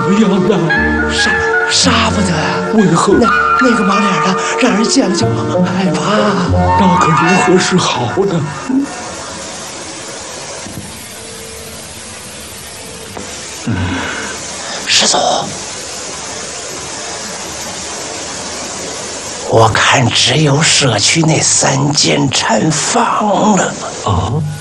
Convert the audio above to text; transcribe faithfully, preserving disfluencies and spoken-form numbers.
样的？ 杀杀不得。 为何？ 那那个马脸的，让人见了就害怕。 那可如何是好呢？ 嗯，师祖，我看只有舍去那三间禅房了。 啊？